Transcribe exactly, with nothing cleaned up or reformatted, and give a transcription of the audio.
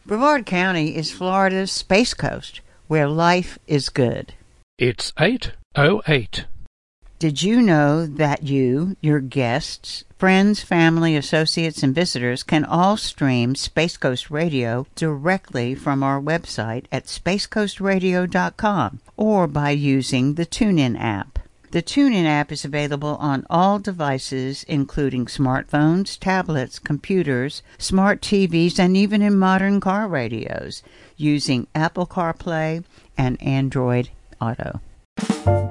Brevard County is Florida's Space Coast, where life is good. It's eight oh eight. Did you know that you, your guests, friends, family, associates, and visitors can all stream Space Coast Radio directly from our website at space coast radio dot com or by using the TuneIn app? The TuneIn app is available on all devices, including smartphones, tablets, computers, smart T Vs, and even in modern car radios, using Apple CarPlay and Android Auto.